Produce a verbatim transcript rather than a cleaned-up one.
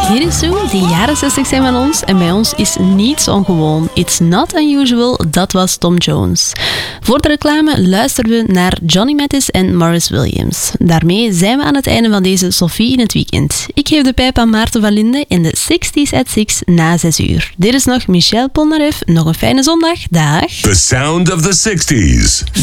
Hier is zo, de jaren zestig zijn van ons en bij ons is niets ongewoon. It's not unusual, dat was Tom Jones. Voor de reclame luisterden we naar Johnny Mathis en Maurice Williams. Daarmee zijn we aan het einde van deze Sophie in het weekend. Ik geef de pijp aan Maarten van Linden in de zestig's at six na zes uur. Dit is nog Michel Polnareff. Nog een fijne zondag. Dag. The sound of the sixties.